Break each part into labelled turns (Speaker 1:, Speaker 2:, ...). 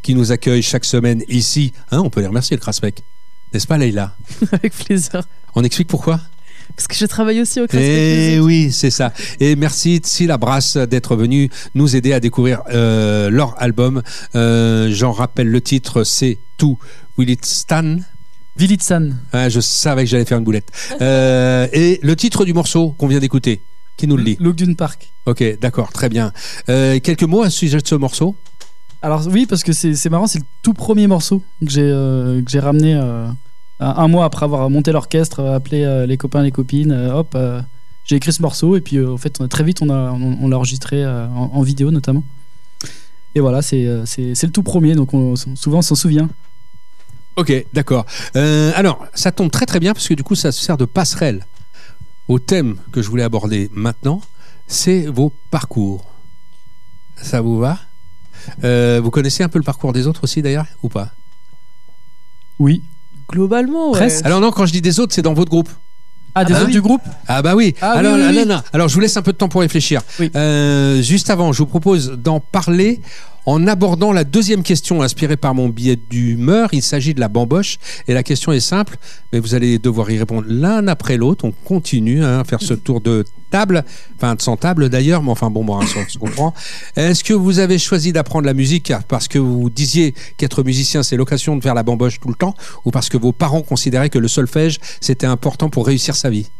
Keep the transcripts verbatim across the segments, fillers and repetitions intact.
Speaker 1: qui nous accueillent chaque semaine ici. Hein, on peut les remercier, le Kraspek. N'est-ce pas, Leïla?
Speaker 2: Avec plaisir.
Speaker 1: On explique pourquoi?
Speaker 2: Parce que je travaille aussi au Kraspek.
Speaker 1: Eh oui, c'est ça. Et merci Tsila Brass d'être venu nous aider à découvrir euh, leur album. Euh, j'en rappelle le titre, c'est Tout Will It Stand?
Speaker 3: Will It Stand.
Speaker 1: Ah, je savais que j'allais faire une boulette. Euh, et le titre du morceau qu'on vient d'écouter, qui nous le lit?
Speaker 3: Look Dune Park.
Speaker 1: Ok, d'accord, très bien. Euh, quelques mots à ce sujet de ce morceau?
Speaker 3: Alors oui, parce que c'est, c'est marrant, c'est le tout premier morceau que j'ai, euh, que j'ai ramené euh, un mois après avoir monté l'orchestre, appelé euh, les copains, les copines, euh, hop, euh, j'ai écrit ce morceau et puis euh, en fait on a, très vite on, a, on, on l'a enregistré euh, en, en vidéo notamment. Et voilà, c'est, c'est, c'est le tout premier, donc on, souvent on s'en souvient.
Speaker 1: Ok, d'accord. Euh, alors, ça tombe très très bien parce que du coup ça se sert de passerelle au thème que je voulais aborder maintenant, c'est vos parcours. Ça vous va? euh, Vous connaissez un peu le parcours des autres aussi d'ailleurs, ou pas?
Speaker 3: Oui.
Speaker 2: Globalement, ouais.
Speaker 3: Presque.
Speaker 1: Alors non, quand je dis des autres, c'est dans votre groupe.
Speaker 3: Ah, des
Speaker 1: Ah,
Speaker 3: autres
Speaker 1: oui.
Speaker 3: du groupe?
Speaker 1: Ah bah oui.
Speaker 3: Ah,
Speaker 1: alors,
Speaker 3: oui, oui,
Speaker 1: non,
Speaker 3: oui.
Speaker 1: non. Alors je vous laisse un peu de temps pour réfléchir.
Speaker 3: Oui.
Speaker 1: Euh, juste avant, je vous propose d'en parler en abordant la deuxième question inspirée par mon billet d'humeur. Il s'agit de la bamboche et la question est simple, mais vous allez devoir y répondre l'un après l'autre. On continue hein, à faire ce tour de table, enfin sans table d'ailleurs, mais enfin bon, bon on se comprend. Est-ce que vous avez choisi d'apprendre la musique parce que vous disiez qu'être musicien c'est l'occasion de faire la bamboche tout le temps, ou parce que vos parents considéraient que le solfège c'était important pour réussir sa vie?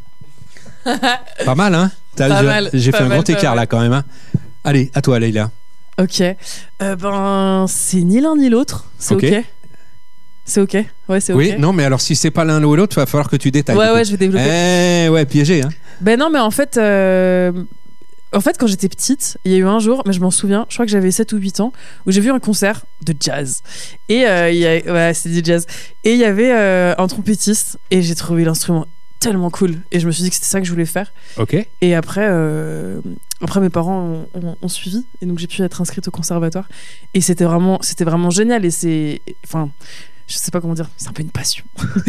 Speaker 1: Pas mal, hein? T'as,
Speaker 2: Pas
Speaker 1: je-
Speaker 2: mal,
Speaker 1: J'ai
Speaker 2: pas
Speaker 1: fait un
Speaker 2: mal,
Speaker 1: grand
Speaker 2: pas
Speaker 1: écart
Speaker 2: mal.
Speaker 1: là quand même. Hein. Allez, à toi, Leïla.
Speaker 2: Ok. Euh, ben, c'est ni l'un ni l'autre. C'est
Speaker 1: Ok.
Speaker 2: ok. C'est ok. Ouais, c'est ok.
Speaker 1: Oui, non, mais alors si c'est pas l'un ou l'autre, il va falloir que tu détailles.
Speaker 2: Ouais,
Speaker 1: du coup.
Speaker 2: ouais, je vais développer.
Speaker 1: Eh ouais, piégé. Hein.
Speaker 2: Ben non, mais en fait, euh, en fait, quand j'étais petite, il y a eu un jour, mais je m'en souviens, je crois que j'avais sept ou huit ans, où j'ai vu un concert de jazz. Et euh, il y a, ouais, c'est du jazz. Et il y avait euh, un trompettiste, et j'ai trouvé l'instrument tellement cool. Et je me suis dit que c'était ça que je voulais faire.
Speaker 1: Ok.
Speaker 2: Et après, euh, après mes parents ont, ont- ont suivi, et donc j'ai pu être inscrite au conservatoire. Et c'était vraiment, c'était vraiment génial. Et c'est, enfin, je sais pas comment dire, c'est un peu une passion.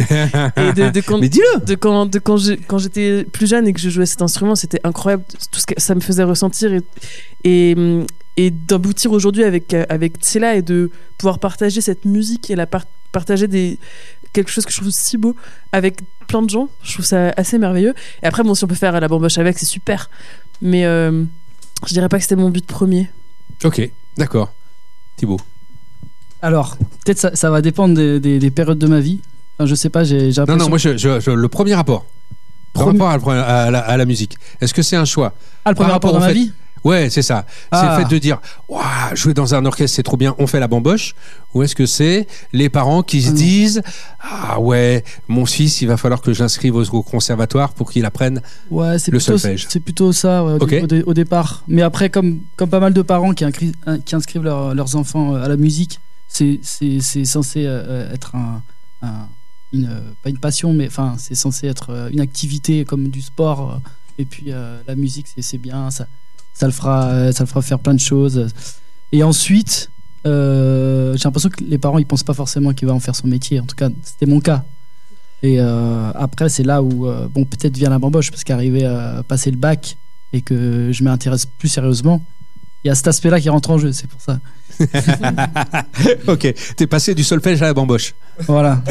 Speaker 2: Et de, de quand,
Speaker 1: Mais dis-le.
Speaker 2: de quand, de quand, j'ai- quand j'étais plus jeune et que je jouais cet instrument, c'était incroyable tout ce que ça me faisait ressentir et, et, et d'aboutir aujourd'hui avec, avec Tsila et de pouvoir partager cette musique et la par- partager des, quelque chose que je trouve si beau avec plein de gens. Je trouve ça assez merveilleux. Et après, bon, si on peut faire la bamboche avec, c'est super. Mais euh, je dirais pas que c'était mon but premier.
Speaker 1: Ok, d'accord. Thibaut.
Speaker 3: Alors, peut-être ça, ça va dépendre des, des- des périodes de ma vie. Enfin, je sais pas, j'ai, j'ai
Speaker 1: Non,
Speaker 3: l'impression...
Speaker 1: non, moi, je, je- je- le premier rapport. Le
Speaker 3: Premier-
Speaker 1: rapport à, la- à la, à la musique. Est-ce que c'est un choix?
Speaker 3: Ah, le premier
Speaker 1: par
Speaker 3: rapport
Speaker 1: rapport
Speaker 3: dans
Speaker 1: au
Speaker 3: ma
Speaker 1: fait-
Speaker 3: vie?
Speaker 1: Ouais, c'est ça.
Speaker 3: Ah.
Speaker 1: C'est le fait de dire, waouh, jouer dans un orchestre, c'est trop bien, on fait la bamboche. Ou est-ce que c'est les parents qui se
Speaker 3: Ah non.
Speaker 1: disent, ah ouais, mon fils, il va falloir que j'inscrive au, au conservatoire pour qu'il apprenne.
Speaker 3: Ouais, c'est
Speaker 1: Le
Speaker 3: plutôt,
Speaker 1: solfège.
Speaker 3: c'est plutôt ça ouais, au,
Speaker 1: Ok.
Speaker 3: dé- au dé- au départ. Mais après, comme, comme pas mal de parents qui, incri- qui inscrivent leur- leurs enfants à la musique, c'est, c'est, c'est censé euh, être un, un- une, euh, pas une passion, mais enfin, c'est censé être euh, une activité comme du sport. euh, Et puis euh, la musique, c'est, c'est bien, ça, ça, le fera, euh, ça le fera faire plein de choses. Et ensuite, euh, j'ai l'impression que les parents, ils pensent pas forcément qu'il va en faire son métier. En tout cas, c'était mon cas. Et euh, après, c'est là où, euh, bon, peut-être vient la bamboche, parce qu'arriver à passer le bac et que je m'intéresse plus sérieusement, il y a cet aspect-là qui rentre en jeu, c'est pour ça.
Speaker 1: Ok, t'es passé du solfège à la bamboche.
Speaker 3: Voilà.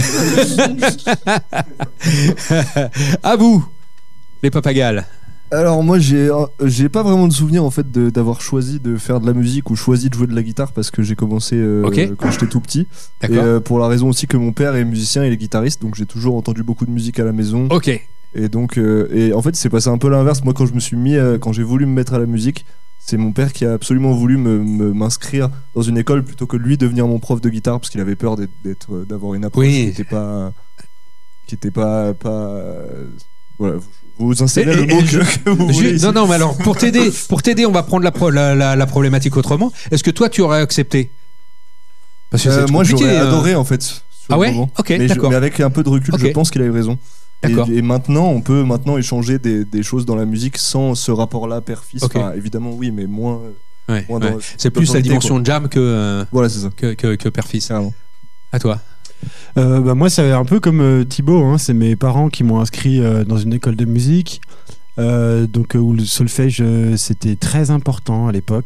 Speaker 1: À vous, les papagales.
Speaker 4: Alors moi j'ai euh, j'ai pas vraiment de souvenir en fait de- d'avoir choisi de faire de la musique ou choisi de jouer de la guitare parce que j'ai commencé euh,
Speaker 1: Ok.
Speaker 4: quand j'étais tout petit. Et
Speaker 1: D'accord.
Speaker 4: euh, pour la raison aussi que mon père est musicien, il est guitariste, donc j'ai toujours entendu beaucoup de musique à la maison.
Speaker 1: Ok.
Speaker 4: Et donc euh, et en fait c'est passé un peu l'inverse. Moi quand je me suis mis euh, quand j'ai voulu me mettre à la musique, c'est mon père qui a absolument voulu me, me- m'inscrire dans une école plutôt que lui devenir mon prof de guitare parce qu'il avait peur d'être, d'être- euh, d'avoir une approche
Speaker 1: Oui.
Speaker 4: qui était pas qui était pas pas euh, voilà, vous, vous insérez
Speaker 1: Et-
Speaker 4: le
Speaker 1: et-
Speaker 4: mot
Speaker 1: et
Speaker 4: que,
Speaker 1: je-
Speaker 4: que vous
Speaker 1: Je-
Speaker 4: voulez ici.
Speaker 1: non, non, mais alors pour t'aider, pour t'aider, on va prendre la, pro- la, la- la problématique autrement. Est-ce que toi, tu aurais accepté? Parce que
Speaker 4: Euh,
Speaker 1: c'est
Speaker 4: moi
Speaker 1: compliqué,
Speaker 4: j'aurais
Speaker 1: euh.
Speaker 4: adoré en fait. sur
Speaker 1: Ah
Speaker 4: le
Speaker 1: ouais
Speaker 4: moment.
Speaker 1: Ok,
Speaker 4: mais, je-
Speaker 1: d'accord.
Speaker 4: mais avec un peu de recul,
Speaker 1: Ok.
Speaker 4: je pense qu'il avait raison. Et,
Speaker 1: D'accord.
Speaker 4: et maintenant, on peut maintenant échanger des, des choses dans la musique sans ce rapport-là père-fils.
Speaker 1: Ok.
Speaker 4: Enfin, évidemment, oui, mais moins.
Speaker 1: Ouais,
Speaker 4: moins
Speaker 1: ouais.
Speaker 4: dans-
Speaker 1: C'est
Speaker 4: dans
Speaker 1: plus la
Speaker 4: l'idée,
Speaker 1: dimension
Speaker 4: quoi.
Speaker 1: de jam que, euh,
Speaker 4: Voilà, c'est ça.
Speaker 1: que, que, que père-fils.
Speaker 4: Carrément.
Speaker 1: À toi.
Speaker 5: Euh, bah, moi, c'est un peu comme euh, Thibaut. Hein, c'est mes parents qui m'ont inscrit euh, dans une école de musique. Euh, donc, euh, où le solfège, euh, c'était très important à l'époque.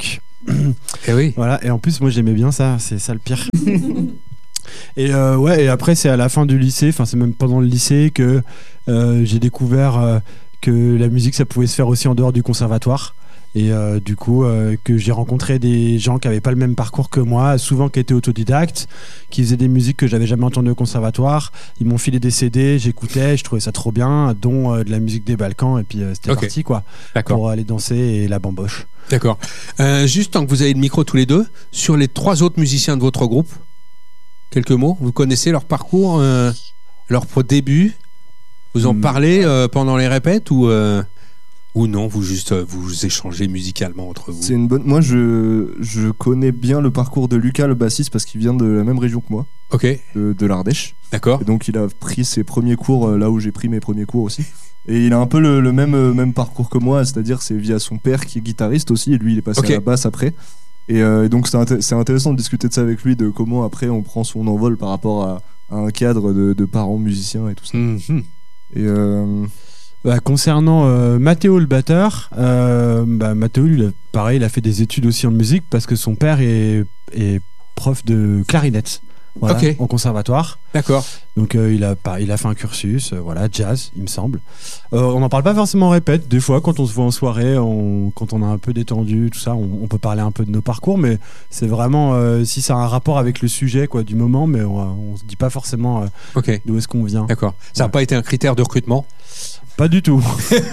Speaker 1: Et oui.
Speaker 5: Voilà, et en plus, moi j'aimais bien ça, c'est ça le pire. Et euh, ouais, et après, c'est à la fin du lycée, enfin, c'est même pendant le lycée que euh, j'ai découvert euh, que la musique ça pouvait se faire aussi en dehors du conservatoire. Et euh, du coup, euh, que j'ai rencontré des gens qui n'avaient pas le même parcours que moi, souvent qui étaient autodidactes, qui faisaient des musiques que j'avais jamais entendues au conservatoire. Ils m'ont filé des C D, j'écoutais, je trouvais ça trop bien, dont euh, de la musique des Balkans, et puis euh, c'était
Speaker 1: Ok.
Speaker 5: parti quoi,
Speaker 1: D'accord.
Speaker 5: pour aller danser et la bamboche.
Speaker 1: D'accord. Euh, juste tant que vous avez le micro tous les deux, sur les trois autres musiciens de votre groupe, quelques mots. Vous connaissez leur parcours, euh, leur début. Vous en
Speaker 4: Hmm.
Speaker 1: parlez euh, pendant les répètes ou euh, ou non, vous juste euh, vous échangez musicalement entre vous.
Speaker 4: C'est une bonne. Moi, je, je connais bien le parcours de Lucas, le bassiste, parce qu'il vient de la même région que moi,
Speaker 1: Ok,
Speaker 4: de, de l'Ardèche.
Speaker 1: d'accord.
Speaker 4: Et donc, il a pris ses premiers cours euh, là où j'ai pris mes premiers cours aussi. Et il a un peu le, le même, euh, même parcours que moi, c'est-à-dire c'est via son père qui est guitariste aussi, et lui, il est passé
Speaker 1: Ok.
Speaker 4: à la basse après. Et euh, donc, c'est, inté- c'est intéressant de discuter de ça avec lui, de comment après on prend son envol par rapport à, à un cadre de, de parents musiciens et tout ça.
Speaker 1: Mhm.
Speaker 4: Et euh,
Speaker 5: Bah, concernant euh, Mathéo le batteur, euh, bah, Mathéo, lui, il a- pareil, il a fait des études aussi en musique parce que son père est, est prof de clarinette. Voilà,
Speaker 1: Ok.
Speaker 5: en conservatoire.
Speaker 1: D'accord.
Speaker 5: Donc euh, il, a, pas- il a fait un cursus, euh, voilà, jazz, il me semble. Euh, on n'en parle pas forcément en répète. Des fois, quand on se voit en soirée, on- quand on est un peu détendu, tout ça, on, on peut parler un peu de nos parcours, mais c'est vraiment euh, si ça a un rapport avec le sujet quoi, du moment, mais on, on se dit pas forcément euh,
Speaker 1: Ok.
Speaker 5: d'où est-ce qu'on vient.
Speaker 1: D'accord. Ça n'a
Speaker 5: Ouais.
Speaker 1: pas été un critère de recrutement.
Speaker 5: Pas du tout.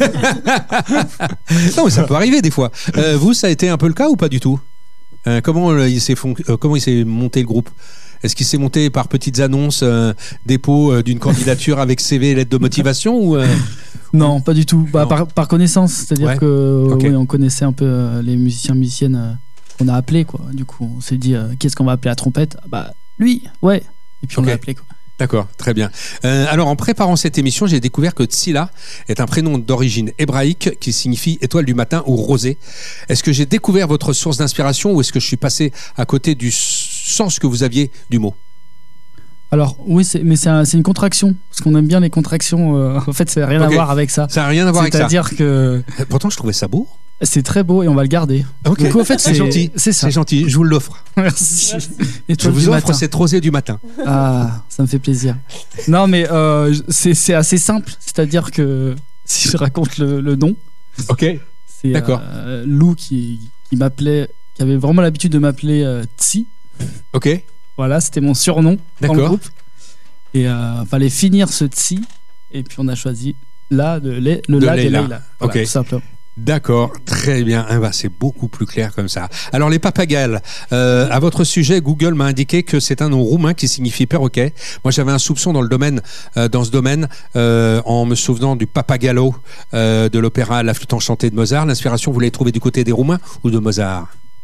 Speaker 1: Non, mais ça peut arriver des fois. Euh, vous, ça a été un peu le cas ou pas du tout Euh, comment, euh, il s'est fon- euh, comment il s'est monté le groupe? Est-ce qu'il s'est monté par petites annonces, euh, dépôt euh, d'une candidature avec C V et lettre de motivation ou euh,
Speaker 3: Non, pas du tout. Bah,
Speaker 1: Non.
Speaker 3: par, par connaissance, c'est-à-dire
Speaker 1: Ouais.
Speaker 3: que
Speaker 1: Ok.
Speaker 3: ouais, on connaissait un peu euh, les musiciens musiciennes euh, qu'on a appelés quoi. Du coup, on s'est dit euh, qu'est-ce qu'on va appeler la trompette? Ah Bah lui, ouais. Et puis on
Speaker 1: Ok.
Speaker 3: l'a appelé quoi.
Speaker 1: D'accord, très bien. Euh, alors, en préparant cette émission, j'ai découvert que Tsila est un prénom d'origine hébraïque qui signifie étoile du matin ou rosée. Est-ce que j'ai découvert votre source d'inspiration ou est-ce que je suis passé à côté du sens que vous aviez du mot?
Speaker 3: Alors oui, c'est, mais c'est, un- c'est une contraction parce qu'on aime bien les contractions. euh, en fait, ça n'a rien
Speaker 1: Ok.
Speaker 3: à voir avec ça.
Speaker 1: Ça n'a rien à voir avec ça.
Speaker 3: C'est-à-dire que
Speaker 1: Pourtant, je trouvais ça beau.
Speaker 3: c'est très beau et on va le garder.
Speaker 1: Ok,
Speaker 3: Du coup, en fait,
Speaker 1: c'est
Speaker 3: c'est
Speaker 1: gentil.
Speaker 3: C'est ça.
Speaker 1: C'est gentil, je vous l'offre.
Speaker 3: Merci.
Speaker 1: Je
Speaker 3: Étoile
Speaker 1: vous
Speaker 3: du
Speaker 1: offre
Speaker 3: matin.
Speaker 1: cette rosée du matin.
Speaker 3: Ah, ça me fait plaisir. Non, mais euh, c'est, c'est assez simple. C'est-à-dire que si je raconte le, le nom,
Speaker 1: Ok.
Speaker 3: c'est
Speaker 1: D'accord.
Speaker 3: euh, Lou qui, qui m'appelait, qui avait vraiment l'habitude de m'appeler euh, Tsi.
Speaker 1: Ok.
Speaker 3: Voilà, c'était mon surnom dans le
Speaker 1: D'accord.
Speaker 3: groupe. Et euh, fallait finir ce Tsi. Et puis on a choisi la de le, le
Speaker 1: De
Speaker 3: la de
Speaker 1: Leïla.
Speaker 3: Leïla. Voilà,
Speaker 1: Ok.
Speaker 3: tout simplement.
Speaker 1: D'accord, très bien. Ah bah, c'est beaucoup plus clair comme ça. Alors les papagales, euh, à votre sujet, Google m'a indiqué que c'est un nom roumain qui signifie perroquet. Moi, j'avais un soupçon dans le domaine, euh, dans ce domaine, euh, en me souvenant du Papagallo euh, de l'opéra La Flûte enchantée de Mozart. L'inspiration, vous l'avez trouvée du côté des Roumains ou de Mozart?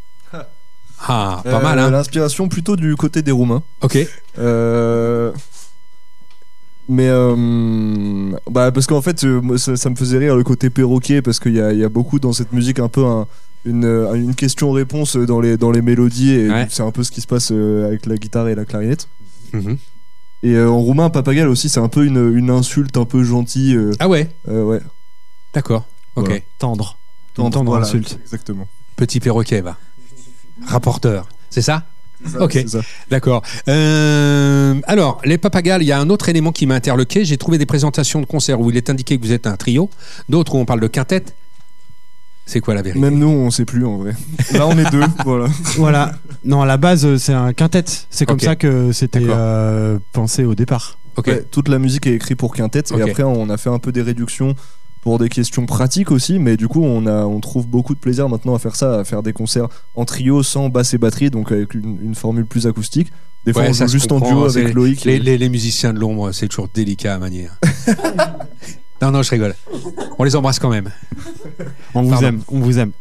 Speaker 1: Ah, pas
Speaker 4: euh,
Speaker 1: mal, hein.
Speaker 4: L'inspiration plutôt du côté des Roumains.
Speaker 1: Ok.
Speaker 4: Euh, Mais euh, bah parce qu'en fait euh, moi, ça, ça me faisait rire le côté perroquet parce qu'il y a, il y a beaucoup dans cette musique un peu un- une, euh, une question-réponse dans les, dans les mélodies et
Speaker 1: Ouais.
Speaker 4: c'est un peu ce qui se passe euh, avec la guitare et la clarinette.
Speaker 1: Mhm.
Speaker 4: Et euh, en roumain, papagal aussi c'est un peu une, une insulte un peu gentille. euh,
Speaker 1: Ah ouais,
Speaker 4: euh, ouais.
Speaker 1: d'accord. Ok.
Speaker 4: Voilà.
Speaker 5: Tendre. Une
Speaker 4: Tendre,
Speaker 5: tendre
Speaker 4: voilà,
Speaker 5: insulte.
Speaker 4: Exactement.
Speaker 1: Petit perroquet, va. Rapporteur, c'est ça?
Speaker 4: Ça,
Speaker 1: Ok.
Speaker 4: c'est ça.
Speaker 1: D'accord. Euh, alors, les papagales, il y a un autre élément qui m'a interloqué. J'ai trouvé des présentations de concerts où il est indiqué que vous êtes un trio, d'autres où on parle de quintette. C'est quoi la vérité?
Speaker 4: Même nous on sait plus en vrai. Là on est deux, voilà.
Speaker 5: Voilà. Non, à la base, euh, c'est un quintet. C'est comme
Speaker 1: Ok.
Speaker 5: ça que c'était
Speaker 1: D'accord.
Speaker 5: euh, pensé au départ.
Speaker 1: Ok.
Speaker 4: Ouais, toute la musique est écrite pour quintette
Speaker 1: Ok.
Speaker 4: et après on a fait un peu des réductions pour des questions pratiques aussi, mais du coup on, a, on trouve beaucoup de plaisir maintenant à faire ça, à faire des concerts en trio sans basse et batterie, donc avec une, une formule plus acoustique. Des fois
Speaker 1: Ouais,
Speaker 4: on
Speaker 1: ça
Speaker 4: joue
Speaker 1: se
Speaker 4: juste en
Speaker 1: comprend,
Speaker 4: duo
Speaker 1: c'est-
Speaker 4: avec Loïc.
Speaker 1: Les,
Speaker 4: et-
Speaker 1: les- les musiciens de l'ombre, c'est toujours délicat à manier. Non, non, je rigole. On les embrasse quand même.
Speaker 5: On vous
Speaker 1: Pardon.
Speaker 5: aime, on vous aime.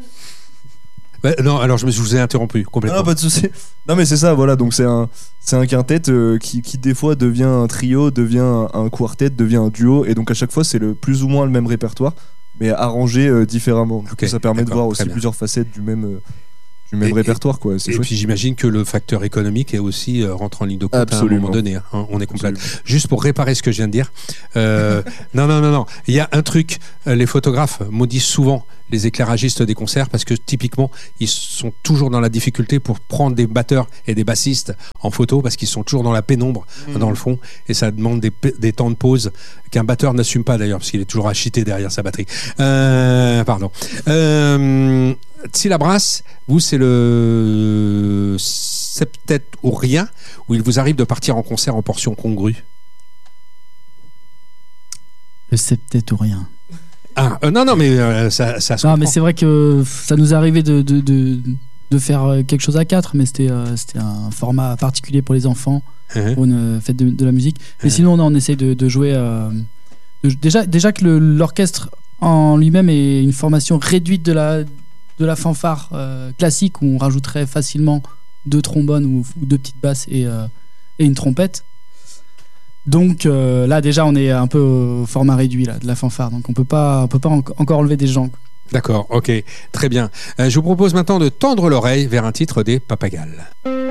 Speaker 1: Ouais, non, alors je me je vous ai interrompu
Speaker 4: Non,
Speaker 1: complètement.
Speaker 4: non, pas de souci. Non mais c'est ça, voilà, donc c'est un, c'est un quintet euh, qui, qui des fois devient un trio, devient un, un quartet, devient un duo, et donc à chaque fois c'est le plus ou moins le même répertoire, mais arrangé euh, différemment. Du
Speaker 1: Ok,
Speaker 4: coup, ça permet de
Speaker 1: d'accord,
Speaker 4: voir
Speaker 1: très
Speaker 4: aussi
Speaker 1: bien.
Speaker 4: plusieurs facettes du même, euh, du même
Speaker 1: Et-
Speaker 4: répertoire, quoi. C'est
Speaker 1: Et
Speaker 4: chouette.
Speaker 1: puis j'imagine que le facteur économique est aussi euh, rentre en ligne de compte à un
Speaker 4: Absolument.
Speaker 1: moment donné. hein. On est complète.
Speaker 4: Absolument.
Speaker 1: Juste pour réparer ce que je viens de dire. Euh, non, non, non, non. Il y a un truc. euh, Les photographes maudissent souvent les éclairagistes des concerts parce que typiquement, ils sont toujours dans la difficulté pour prendre des batteurs et des bassistes en photo parce qu'ils sont toujours dans la pénombre,
Speaker 4: Mmh.
Speaker 1: dans le fond, et ça demande des, p- des temps de pause qu'un batteur n'assume pas d'ailleurs parce qu'il est toujours à chiter derrière sa batterie. Euh, pardon. Euh, Tsila Brass, vous, c'est le septet ou rien où il vous arrive de partir en concert en portion congrue.
Speaker 3: Le septet ou rien.
Speaker 1: Ah, euh, non, non, mais euh, ça, ça se
Speaker 3: Non,
Speaker 1: comprend.
Speaker 3: mais c'est vrai que ça nous est arrivé de, de, de, de faire euh, quelque chose à quatre, mais c'était euh, c'était un format particulier pour les enfants,
Speaker 1: Hein,
Speaker 3: pour une fête de, de la musique. Mais
Speaker 1: Ouais.
Speaker 3: sinon, non, on essaye de, de jouer. euh, de- déjà, déjà que le- l'orchestre en lui-même est une formation réduite de la, de la fanfare euh, classique où on rajouterait facilement deux trombones ou, ou deux petites basses et, euh, et une trompette. Donc euh, là, déjà, on est un peu au format réduit là, de la fanfare. Donc on peut pas, on peut pas en- encore enlever des gens.
Speaker 1: D'accord, ok, très bien. Euh, je vous propose maintenant de tendre l'oreille vers un titre des Papagales.